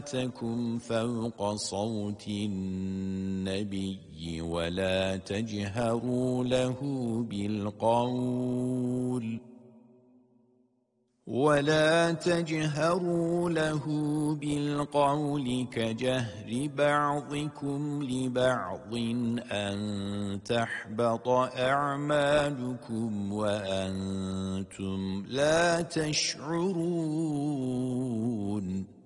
أصواتكم فوق صوت النبي ولا تجهروا له بالقول كجهر بعضكم لبعض أن تحبط أعمالكم وأنتم لا تشعرون